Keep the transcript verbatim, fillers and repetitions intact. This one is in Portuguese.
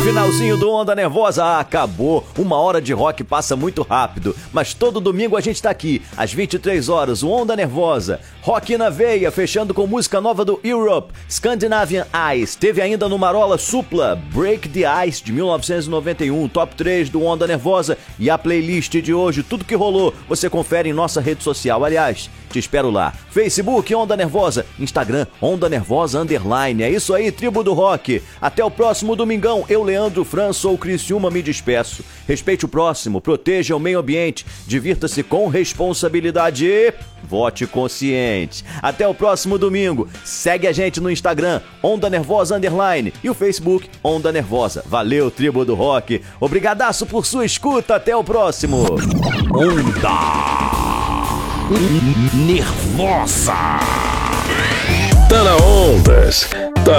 Finalzinho do Onda Nervosa acabou. Uma hora de rock passa muito rápido, mas todo domingo a gente tá aqui, às vinte e três horas, o Onda Nervosa. Rock na veia, fechando com música nova do Europe, Scandinavian Ice. Teve ainda no Marola Supla, Break the Ice, de mil novecentos e noventa e um, top três do Onda Nervosa. E a playlist de hoje, tudo que rolou, você confere em nossa rede social. Aliás, te espero lá. Facebook, Onda Nervosa. Instagram, Onda Nervosa Underline. É isso aí, tribo do rock. Até o próximo domingão. Eu, Leandro Fran, sou o Criciúma, me despeço. Respeite o próximo, proteja o meio ambiente, divirta-se com responsabilidade e vote consciente. Até o próximo domingo. Segue a gente no Instagram, Onda Nervosa Underline, e o Facebook, Onda Nervosa. Valeu, tribo do rock. Obrigadaço por sua escuta. Até o próximo. Onda Nervosa. Tá na Ondas.